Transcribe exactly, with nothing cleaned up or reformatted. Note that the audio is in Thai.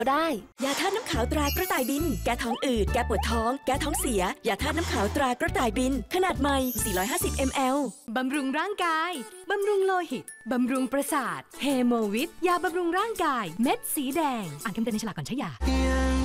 ได้ยาธาตุน้ำขาวตรากระต่ายบินแก้ท้องอืดแก้ปวดท้องแก้ท้องเสียยาธาตุน้ำขาวตรากระต่ายบินขนาดใหม่สี่ร้อยห้าสิบมิลลิลิตรบำรุงร่างกายบำรุงโลหิตบำรุงประสาทเฮโมวิทยาบำรุงร่างกายเม็ดสีแดงอ่านคำเตือนในฉลากก่อนใช้ยา